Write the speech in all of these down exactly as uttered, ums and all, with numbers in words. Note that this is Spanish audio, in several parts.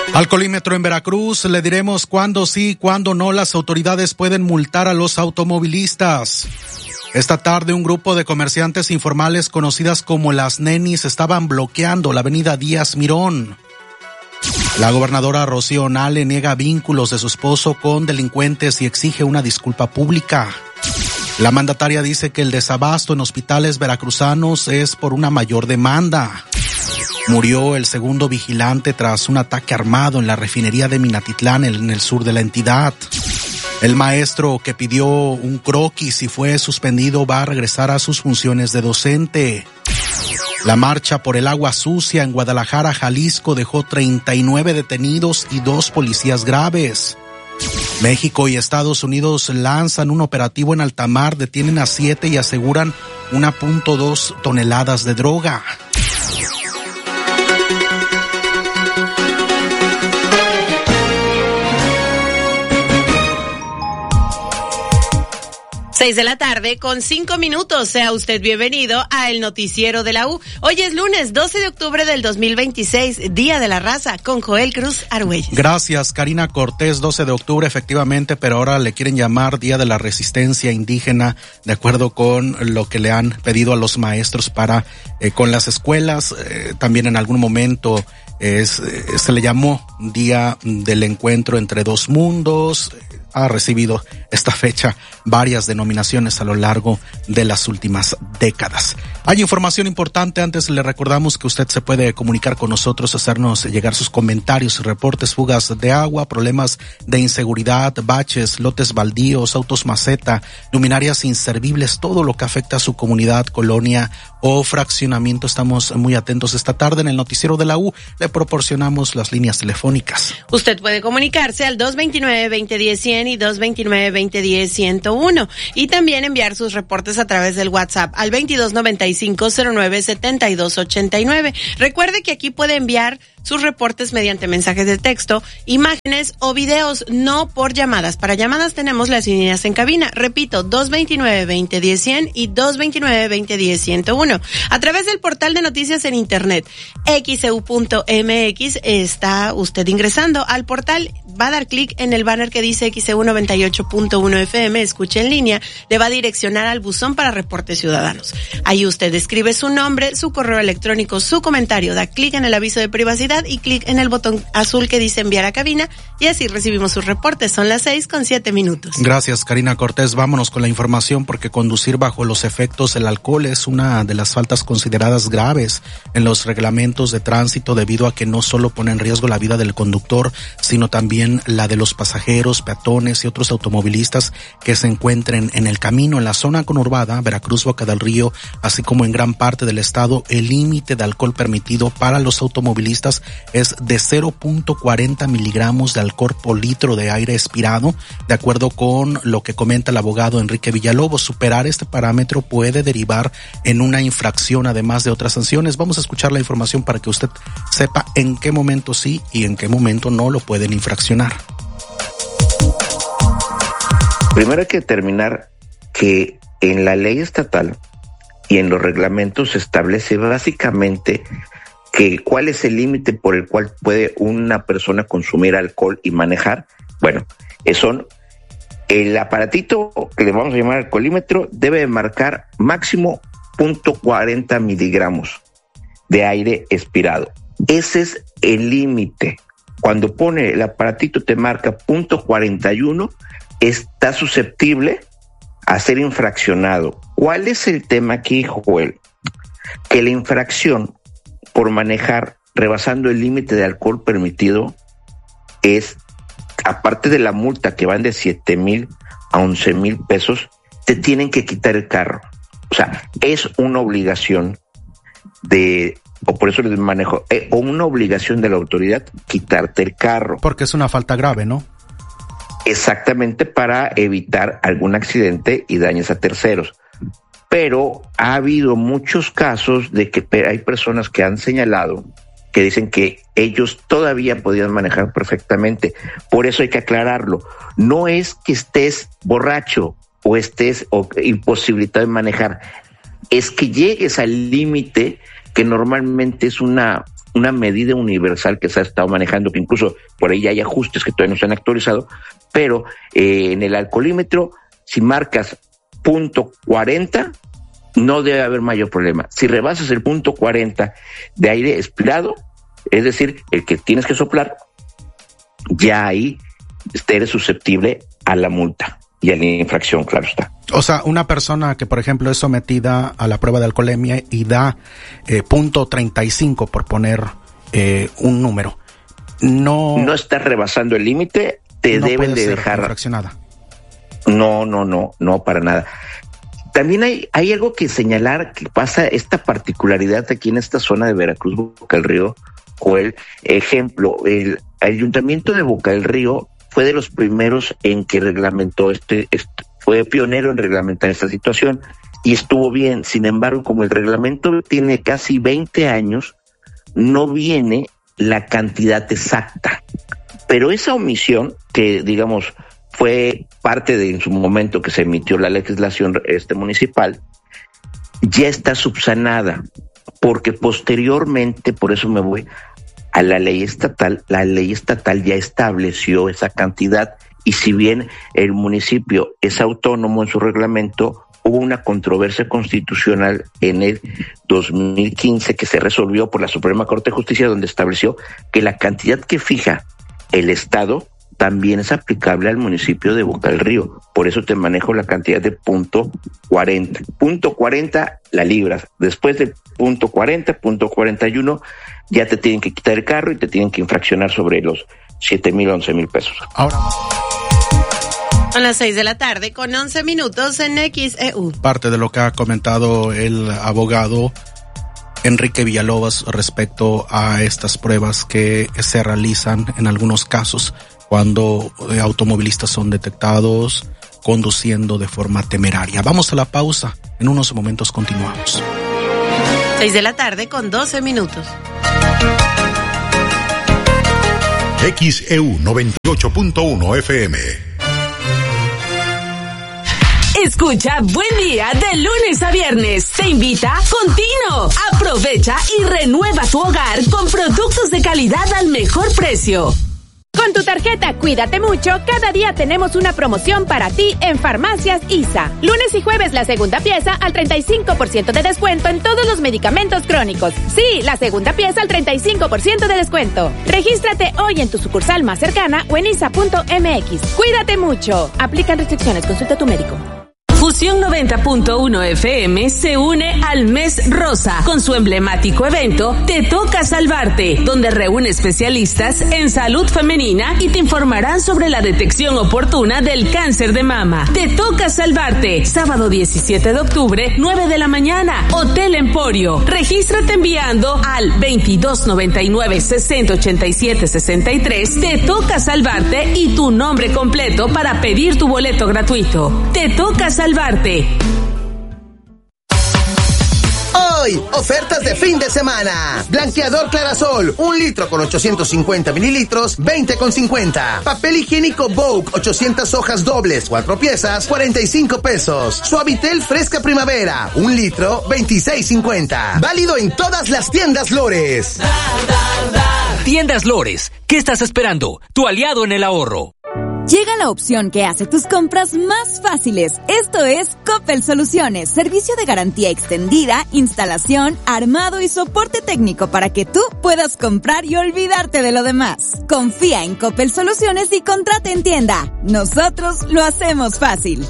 Alcoholímetro en Veracruz, le diremos cuándo sí, cuándo no las autoridades pueden multar a los automovilistas. Esta tarde un grupo de comerciantes informales conocidas como las nenis estaban bloqueando la avenida Díaz Mirón. La gobernadora Rocío Nale niega vínculos de su esposo con delincuentes y exige una disculpa pública. La mandataria dice que el desabasto en hospitales veracruzanos es por una mayor demanda. Murió el segundo vigilante tras un ataque armado en la refinería de Minatitlán, en el sur de la entidad. El maestro que pidió un croquis y fue suspendido va a regresar a sus funciones de docente. La marcha por el agua sucia en Guadalajara, Jalisco, dejó treinta y nueve detenidos y dos policías graves. México y Estados Unidos lanzan un operativo en alta mar, detienen a siete y aseguran una punto dos toneladas de droga. Seis de la tarde con cinco minutos. Sea usted bienvenido a El Noticiero de la U. Hoy es lunes doce de octubre del dos mil veintiséis, Día de la Raza, con Joel Cruz Argüelles. Gracias, Karina Cortés. doce de octubre, efectivamente, pero ahora le quieren llamar Día de la Resistencia Indígena, de acuerdo con lo que le han pedido a los maestros para, eh, con las escuelas. Eh, también en algún momento es, eh, se le llamó Día del Encuentro entre Dos Mundos. Ha recibido esta fecha varias denominaciones a lo largo de las últimas décadas. Hay información importante. Antes le recordamos que usted se puede comunicar con nosotros, hacernos llegar sus comentarios, reportes, fugas de agua, problemas de inseguridad, baches, lotes baldíos, autos maceta, luminarias inservibles, todo lo que afecta a su comunidad, colonia o fraccionamiento. Estamos muy atentos. Esta tarde en el Noticiero de la U le proporcionamos las líneas telefónicas. Usted puede comunicarse al dos veintinueve, veinte diez, cien y dos veintinueve, veinte diez, ciento uno y también enviar sus reportes a través del WhatsApp al veintidós noventa y cinco, cero nueve, setenta y dos ochenta y nueve. Recuerde que aquí puede enviar sus reportes mediante mensajes de texto, imágenes o videos, no por llamadas. Para llamadas tenemos las líneas en cabina. Repito, dos veintinueve, veinte diez, cien y dos veintinueve, veinte diez, ciento uno. A través del portal de noticias en internet, equis e u punto eme equis, está usted ingresando al portal, va a dar clic en el banner que dice equis e u noventa y ocho punto uno efe eme, escuche en línea, le va a direccionar al buzón para reportes ciudadanos. Ahí usted escribe su nombre, su correo electrónico, su comentario, da clic en el aviso de privacidad y clic en el botón azul que dice enviar a cabina y así recibimos sus reportes. Son las seis con siete minutos. Gracias, Karina Cortés. Vámonos con la información, porque conducir bajo los efectos del alcohol es una de las faltas consideradas graves en los reglamentos de tránsito, debido a que no solo pone en riesgo la vida del conductor, sino también la de los pasajeros, peatones y otros automovilistas que se encuentren en el camino. En la zona conurbada, Veracruz, Boca del Río, así como en gran parte del estado, el límite de alcohol permitido para los automovilistas es de cero punto cuarenta miligramos de alcohol por litro de aire expirado. De acuerdo con lo que comenta el abogado Enrique Villalobos, superar este parámetro puede derivar en una infracción, además de otras sanciones. Vamos a escuchar la información para que usted sepa en qué momento sí y en qué momento no lo pueden infraccionar. Primero hay que determinar que en la ley estatal y en los reglamentos se establece básicamente que cuál es el límite por el cual puede una persona consumir alcohol y manejar. Bueno, son el aparatito que le vamos a llamar alcoholímetro debe marcar máximo punto cuarenta miligramos de aire expirado. Ese es el límite. Cuando pone el aparatito te marca punto cuarenta y uno, está susceptible a ser infraccionado. ¿Cuál es el tema aquí, Joel? Que la infracción por manejar rebasando el límite de alcohol permitido es, aparte de la multa que van de siete mil a once mil pesos, te tienen que quitar el carro. O sea, es una obligación de, o por eso les manejo, eh, o una obligación de la autoridad quitarte el carro. Porque es una falta grave, ¿no? Exactamente, para evitar algún accidente y daños a terceros. Pero ha habido muchos casos de que hay personas que han señalado que dicen que ellos todavía podían manejar perfectamente. Por eso hay que aclararlo. No es que estés borracho o estés o imposibilitado de manejar, es que llegues al límite que normalmente es una una medida universal que se ha estado manejando, que incluso por ahí hay ajustes que todavía no se han actualizado, pero eh, en el alcoholímetro, si marcas punto cuarenta, no debe haber mayor problema. Si rebasas el punto cuarenta de aire expirado, es decir, el que tienes que soplar, ya ahí eres susceptible a la multa y a la infracción, claro está. O sea, una persona que, por ejemplo, es sometida a la prueba de alcoholemia y da eh, punto treinta y cinco, por poner eh, un número, no... No estás rebasando el límite, te no deben puede de ser dejar... infraccionada. No, no, no, no, para nada. También hay, hay algo que señalar, que pasa esta particularidad aquí en esta zona de Veracruz, Boca del Río, Joel. Ejemplo, el Ayuntamiento de Boca del Río fue de los primeros en que reglamentó este, este, fue pionero en reglamentar esta situación y estuvo bien. Sin embargo, como el reglamento tiene casi veinte años, no viene la cantidad exacta. Pero esa omisión, que digamos fue parte de en su momento que se emitió la legislación este municipal, ya está subsanada, porque posteriormente, por eso me voy a la ley estatal, la ley estatal ya estableció esa cantidad, y si bien el municipio es autónomo en su reglamento, hubo una controversia constitucional en el dos mil quince que se resolvió por la Suprema Corte de Justicia, donde estableció que la cantidad que fija el Estado también es aplicable al municipio de Boca del Río. Por eso te manejo la cantidad de punto cuarenta. Punto cuarenta la libras. Después del punto cuarenta, punto cuarenta y uno, ya te tienen que quitar el carro y te tienen que infraccionar sobre los siete mil, once mil pesos. Ahora, son las seis de la tarde con once minutos en X E U. Parte de lo que ha comentado el abogado Enrique Villalobos respecto a estas pruebas que se realizan en algunos casos cuando automovilistas son detectados conduciendo de forma temeraria. Vamos a la pausa. En unos momentos continuamos. seis de la tarde con doce minutos. X E U noventa y ocho punto uno F M. Escucha Buen Día de lunes a viernes. Te invita Contino. Aprovecha y renueva tu hogar con productos de calidad al mejor precio. Con tu tarjeta Cuídate Mucho, cada día tenemos una promoción para ti en Farmacias I S A. Lunes y jueves la segunda pieza al treinta y cinco por ciento de descuento en todos los medicamentos crónicos. Sí, la segunda pieza al treinta y cinco por ciento de descuento. Regístrate hoy en tu sucursal más cercana o en isa punto m x. Cuídate mucho. Aplican restricciones. Consulta a tu médico. Fusión noventa punto uno F M se une al Mes Rosa con su emblemático evento Te Toca Salvarte, donde reúne especialistas en salud femenina y te informarán sobre la detección oportuna del cáncer de mama. Te Toca Salvarte, sábado diecisiete de octubre, nueve de la mañana, Hotel Emporio. Regístrate enviando al veintidós noventa y nueve sesenta ochenta y siete sesenta y tres. Te Toca Salvarte y tu nombre completo para pedir tu boleto gratuito. Te Toca Salvarte. Hoy, ofertas de fin de semana. Blanqueador Clarasol, un litro con ochocientos cincuenta mililitros, veinte con cincuenta. Papel higiénico Vogue, ochocientas hojas dobles, cuatro piezas, cuarenta y cinco pesos. Suavitel Fresca Primavera, un litro, veintiséis cincuenta. Válido en todas las tiendas Lores. Tiendas Lores, ¿qué estás esperando? Tu aliado en el ahorro. Llega la opción que hace tus compras más fáciles. Esto es Coppel Soluciones, servicio de garantía extendida, instalación, armado y soporte técnico para que tú puedas comprar y olvidarte de lo demás. Confía en Coppel Soluciones y contrata en tienda. Nosotros lo hacemos fácil.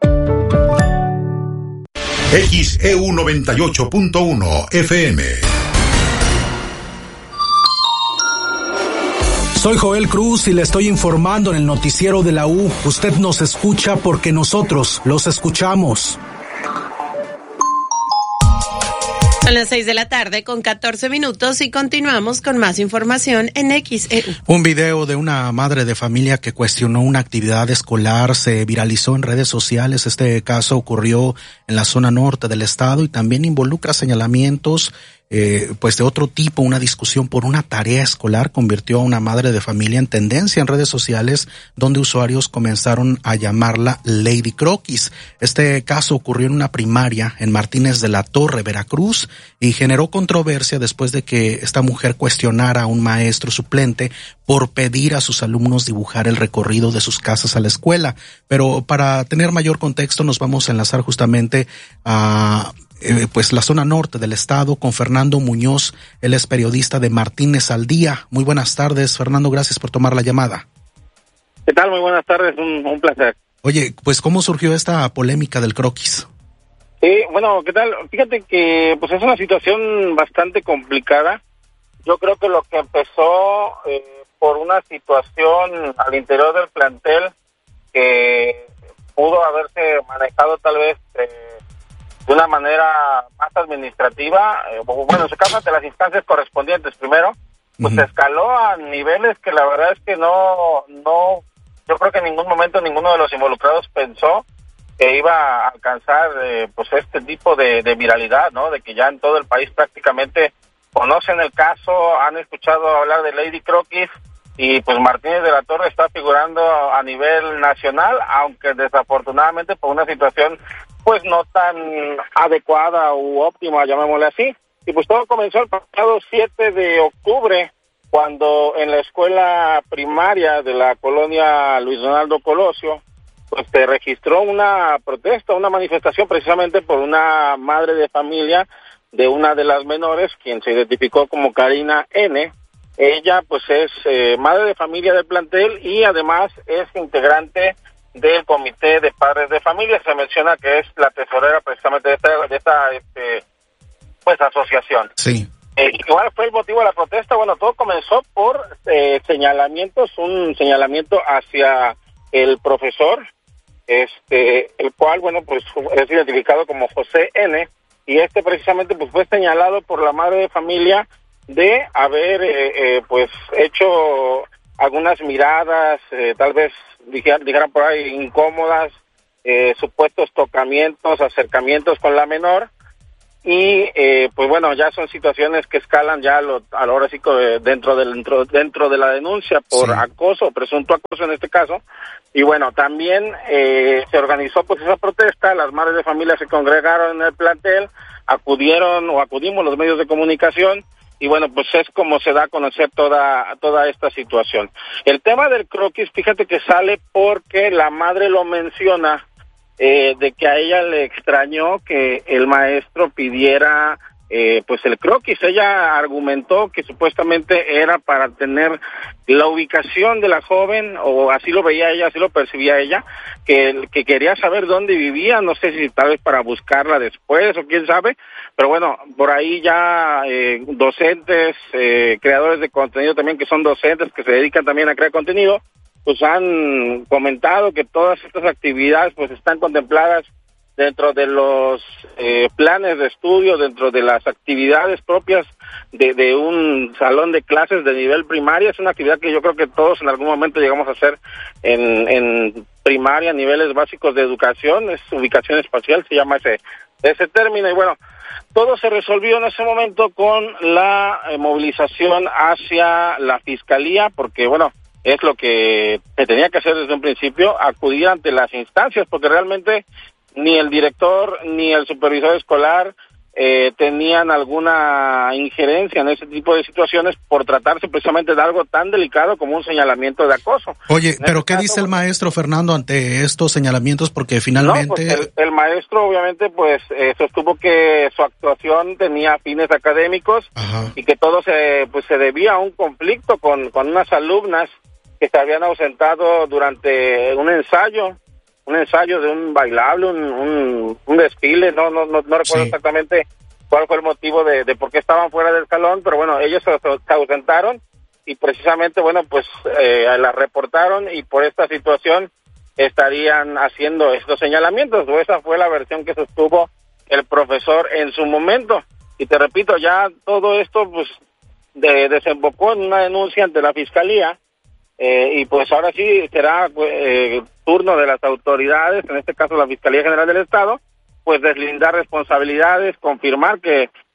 X E U noventa y ocho punto uno F M. Soy Joel Cruz y le estoy informando en el noticiero de la U. Usted nos escucha porque nosotros los escuchamos. Son las seis de la tarde con catorce minutos y continuamos con más información en X E U. Un video de una madre de familia que cuestionó una actividad escolar se viralizó en redes sociales. Este caso ocurrió en la zona norte del estado y también involucra señalamientos eh, pues de otro tipo, una discusión por una tarea escolar convirtió a una madre de familia en tendencia en redes sociales, donde usuarios comenzaron a llamarla Lady Croquis. Este caso ocurrió en una primaria en Martínez de la Torre, Veracruz, y generó controversia después de que esta mujer cuestionara a un maestro suplente por pedir a sus alumnos dibujar el recorrido de sus casas a la escuela. Pero para tener mayor contexto nos vamos a enlazar justamente a eh, pues la zona norte del estado con Fernando Muñoz. Él es periodista de Martínez al Día. Muy buenas tardes, Fernando, gracias por tomar la llamada. ¿Qué tal? Muy buenas tardes, un, un placer. Oye, pues ¿cómo surgió esta polémica del croquis? Sí, bueno, ¿qué tal? Fíjate que pues es una situación bastante complicada. Yo creo que lo que empezó eh, por una situación al interior del plantel que pudo haberse manejado tal vez eh, de una manera más administrativa, eh, bueno, en su caso ante las instancias correspondientes primero, pues uh-huh. se escaló a niveles que la verdad es que no, no, yo creo que en ningún momento ninguno de los involucrados pensó que iba a alcanzar eh, pues este tipo de, de viralidad, ¿no? De que ya en todo el país prácticamente conocen el caso, han escuchado hablar de Lady Croquis, y pues Martínez de la Torre está figurando a nivel nacional, aunque desafortunadamente por una situación pues no tan adecuada u óptima, llamémosle así. Y pues todo comenzó el pasado siete de octubre, cuando en la escuela primaria de la colonia Luis Donaldo Colosio, pues se registró una protesta, una manifestación precisamente por una madre de familia de una de las menores, quien se identificó como Karina N. Ella pues es eh, madre de familia del plantel y además es integrante del comité de padres de familia. Se menciona que es la tesorera precisamente de esta, de esta este, pues asociación. Sí. Eh, ¿Cuál fue el motivo de la protesta? Bueno, todo comenzó por eh, señalamientos, un señalamiento hacia el profesor, este, el cual, bueno, pues es identificado como José N., y este precisamente pues fue señalado por la madre de familia de haber eh, eh, pues hecho algunas miradas, eh, tal vez dijeran, dijeran por ahí incómodas, eh, supuestos tocamientos, acercamientos con la menor, y eh, pues bueno, ya son situaciones que escalan ya a lo, a lo ahora sí que dentro del dentro, dentro de la denuncia por sí. acoso, presunto acoso en este caso. Y bueno, también eh, se organizó pues esa protesta, las madres de familia se congregaron en el plantel, acudieron o acudimos los medios de comunicación, y bueno, pues es como se da a conocer toda toda esta situación. El tema del croquis, fíjate que sale porque la madre lo menciona, eh, de que a ella le extrañó que el maestro pidiera eh, pues el croquis. Ella argumentó que supuestamente era para tener la ubicación de la joven, o así lo veía ella, así lo percibía ella, que, que quería saber dónde vivía, no sé si tal vez para buscarla después o quién sabe, pero bueno, por ahí ya eh, docentes, eh, creadores de contenido también, que son docentes que se dedican también a crear contenido, pues han comentado que todas estas actividades pues están contempladas dentro de los eh, planes de estudio, dentro de las actividades propias de, de un salón de clases de nivel primaria. Es una actividad que yo creo que todos en algún momento llegamos a hacer en, en primaria, niveles básicos de educación, es ubicación espacial, se llama ese, ese término. Y bueno, todo se resolvió en ese momento con la eh, movilización hacia la fiscalía, porque bueno, es lo que se tenía que hacer desde un principio, acudir ante las instancias, porque realmente ni el director ni el supervisor escolar eh, tenían alguna injerencia en ese tipo de situaciones por tratarse precisamente de algo tan delicado como un señalamiento de acoso. Oye, en ¿pero este qué caso, dice el maestro Fernando ante estos señalamientos? Porque finalmente... No, pues el, el maestro obviamente pues eh, sostuvo que su actuación tenía fines académicos. Ajá. Y que todo se pues se debía a un conflicto con, con unas alumnas que se habían ausentado durante un ensayo. un ensayo de un bailable, un, un, un desfile, no no no, no recuerdo sí. exactamente cuál fue el motivo de, de por qué estaban fuera del salón, pero bueno, ellos se, se ausentaron y precisamente, bueno, pues eh, la reportaron y por esta situación estarían haciendo estos señalamientos, o esa fue la versión que sostuvo el profesor en su momento. Y te repito, ya todo esto pues de, desembocó en una denuncia ante la fiscalía. Eh, y pues ahora sí será eh, turno de las autoridades, en este caso la Fiscalía General del Estado, pues deslindar responsabilidades, confirmar que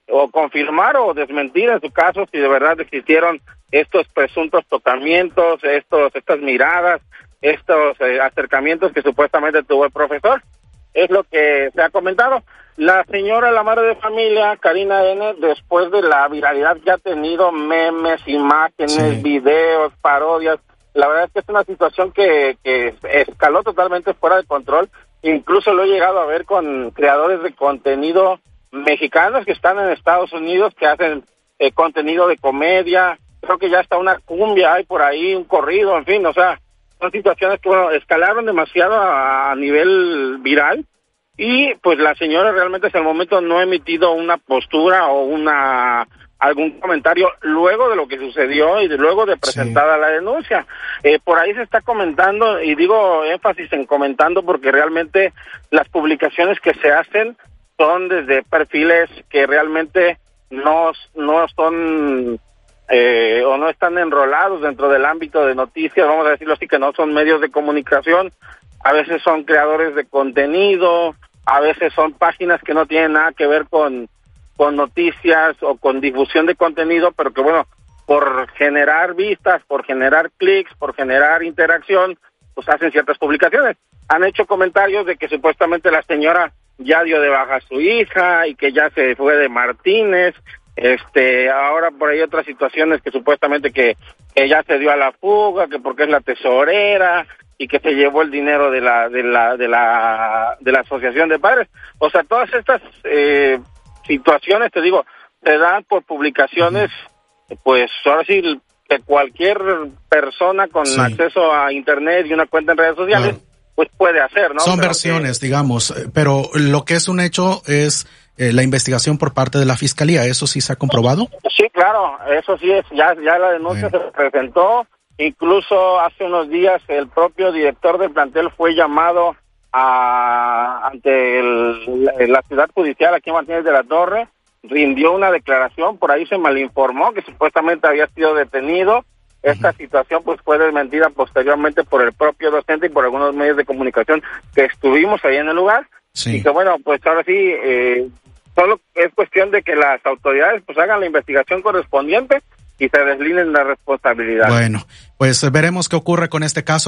o confirmar o desmentir en su caso si de verdad existieron estos presuntos tocamientos, estos estas miradas, estos eh, acercamientos que supuestamente tuvo el profesor. Es lo que se ha comentado. La señora, la madre de familia, Karina N., después de la viralidad que ha tenido, memes, imágenes, sí. videos, parodias, la verdad es que es una situación que, que escaló totalmente fuera de control. Incluso lo he llegado a ver con creadores de contenido mexicanos que están en Estados Unidos, que hacen eh, contenido de comedia. Creo que ya está una cumbia, hay por ahí un corrido, en fin, o sea, son situaciones que, bueno, escalaron demasiado a, a nivel viral. Y pues la señora realmente hasta el momento no ha emitido una postura o una algún comentario luego de lo que sucedió y de, luego de presentada sí. la denuncia. Eh, por ahí se está comentando, y digo énfasis en comentando porque realmente las publicaciones que se hacen son desde perfiles que realmente no, no son eh, o no están enrolados dentro del ámbito de noticias, vamos a decirlo así, que no son medios de comunicación. A veces son creadores de contenido, a veces son páginas que no tienen nada que ver con, con noticias o con difusión de contenido, pero que bueno, por generar vistas, por generar clics, por generar interacción, pues hacen ciertas publicaciones. Han hecho comentarios de que supuestamente la señora ya dio de baja a su hija y que ya se fue de Martínez. Este, ahora por ahí otras situaciones que supuestamente que, que ya se dio a la fuga, que porque es la tesorera y que se llevó el dinero de la de la de la de la asociación de padres. O sea, todas estas eh, situaciones, te digo, se dan por publicaciones, pues ahora sí que cualquier persona con sí. acceso a internet y una cuenta en redes sociales, claro. pues puede hacer, ¿no? Son pero versiones, que, digamos, pero lo que es un hecho es eh, la investigación por parte de la Fiscalía. ¿Eso sí se ha comprobado? Sí, claro, eso sí es, ya ya la denuncia bueno. se presentó. Incluso hace unos días el propio director del plantel fue llamado a ante el, la ciudad judicial aquí en Martínez de la Torre, rindió una declaración, por ahí se malinformó que supuestamente había sido detenido. Esta uh-huh. situación pues fue desmentida posteriormente por el propio docente y por algunos medios de comunicación que estuvimos ahí en el lugar. Sí. Y que bueno, pues ahora sí, eh, solo es cuestión de que las autoridades pues hagan la investigación correspondiente y se deslinden la responsabilidad. Bueno, pues veremos qué ocurre con este caso.